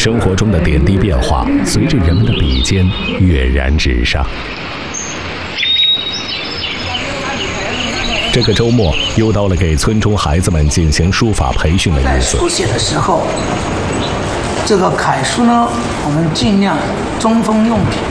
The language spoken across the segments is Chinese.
生活中的点滴变化，随着人们的笔尖跃然纸上。这个周末又到了给村中孩子们进行书法培训的日子。 书写的时候，这个楷书呢，我们尽量中锋用笔。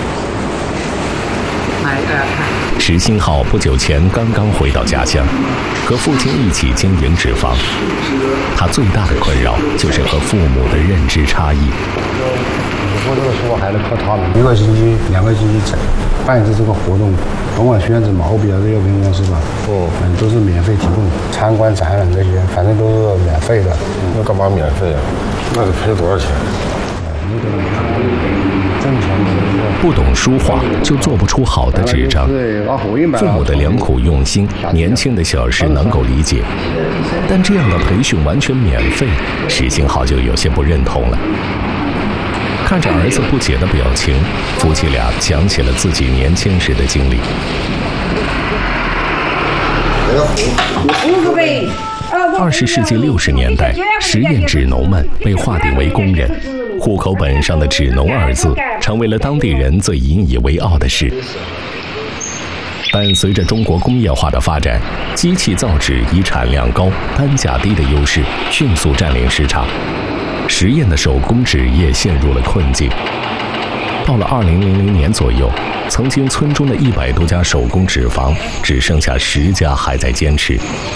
石新浩不久前刚刚回到家乡，和父亲一起经营纸坊。他最大的困扰就是和父母的认知差异。 以后这个书还是靠他们，1个星期、2个星期整，办一次这个活动，甭管宣纸、毛笔啊、这药品公司吧，都是免费提供，参观展览这些，反正都是免费的。 那干嘛免费啊？那得赔多少钱？ 不懂书画就做不出好的纸张，父母的良苦用心，年轻的小石能够理解，但这样的培训完全免费，石新浩就有些不认同了。看着儿子不解的表情，夫妻俩讲起了自己年轻时的经历。20世纪60年代，实验纸农们被划定为工人，户口本上的纸农2字成为了当地人最引以为傲的事。但随着中国工业化的发展，机器造纸以产量高、单价低的优势迅速占领市场，实验的手工纸业陷入了困境。到了2000年左右，曾经村中的100多家手工纸坊，只剩下10家还在坚持。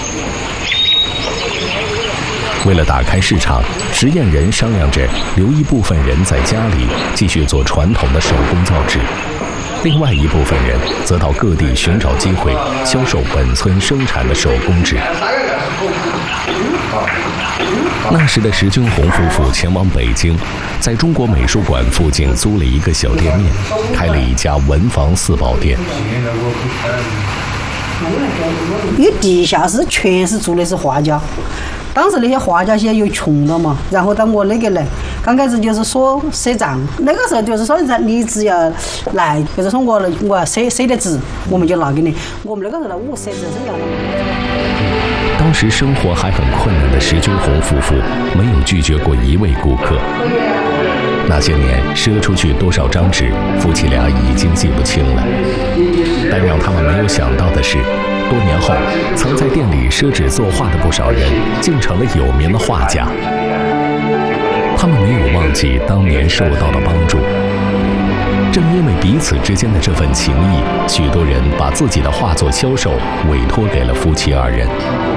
为了打开市场，实验人商量着留一部分人在家里继续做传统的手工造纸，另外一部分人则到各地寻找机会销售本村生产的手工纸。那时的石军红夫妇前往北京，在中国美术馆附近租了一个小店面，开了一家文房4宝店。 因为地下室全是住的是画家，当时那些画家些又穷了嘛，然后到我那个来，刚开始就是说赊账，那个时候就是说你只要来，就是说我赊的纸，我们就拿给你。我们那个时候呢，5赊纸是要的。 当时生活还很困难的石军红夫妇没有拒绝过一位顾客。那些年赊出去多少张纸，夫妻俩已经记不清了。但让他们没有想到的是，多年后，曾在店里赊纸作画的不少人，竟成了有名的画家。他们没有忘记当年受到的帮助。正因为彼此之间的这份情谊，许多人把自己的画作销售委托给了夫妻2人。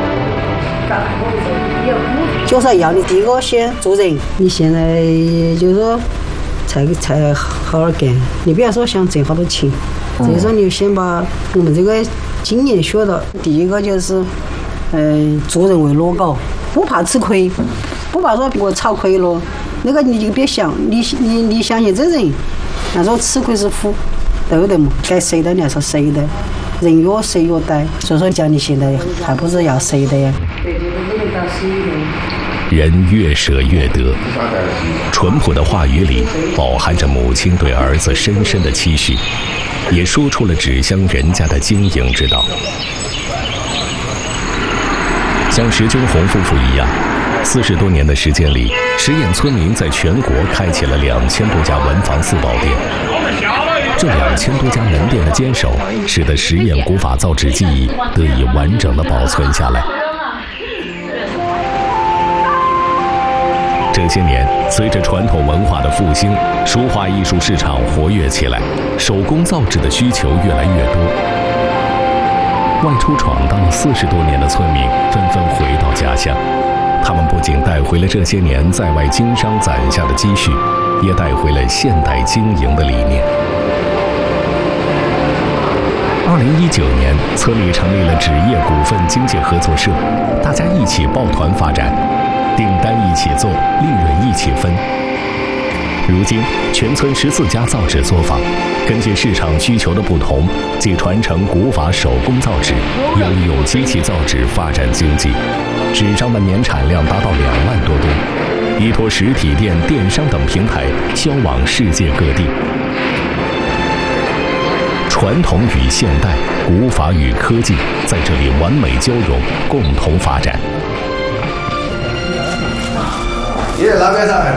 就是要你第一个先做人，你现在就是说才好好干，你不要说想挣好多钱，所以说你先把我们这个经验学到。第一个就是做人为裸稿，不怕吃亏，不怕说我炒亏了，那个你就别想，你相信这人，那说吃亏是福，对不对嘛？该赊的你还是赊的，人越赊越歹，所以说叫你现在还不是要赊的呀。 人越舍越得，淳朴的话语里饱含着母亲对儿子深深的期许，也说出了纸乡人家的经营之道。像石军红夫妇一样，40多年的时间里，实验村民在全国开启了2000多家文房4宝店。这2000多家门店的坚守，使得实验古法造纸技艺得以完整的保存下来。这些年，随着传统文化的复兴，书画艺术市场活跃起来，手工造纸的需求越来越多。外出闯荡了40多年的村民纷纷回到家乡，他们不仅带回了这些年在外经商攒下的积蓄，也带回了现代经营的理念。2019年，村里成立了纸业股份经济合作社，大家一起抱团发展，订单一起做，利润一起分。如今，全村14家造纸作坊，根据市场需求的不同，既传承古法手工造纸，又利用机器造纸发展经济，纸张的年产量达到2万多吨，依托实体店、电商等平台销往世界各地。传统与现代，古法与科技，在这里完美交融，共同发展。